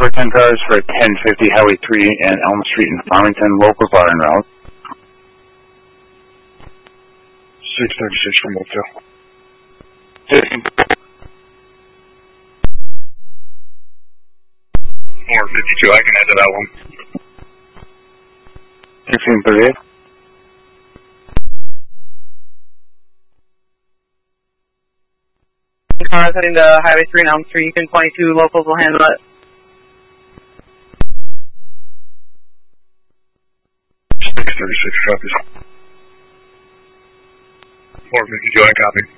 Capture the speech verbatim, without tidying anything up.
for ten cars for ten fifty Highway three and Elm Street in Farmington, local bar en route. six thirty-six from Oakville. four fifty-two, I can add to that one. sixteen thirty-eight. Cars heading to Highway three and Elm Street, Yukon twenty-two, locals will handle it. six thirty-six copies. four fifty-two, I copy.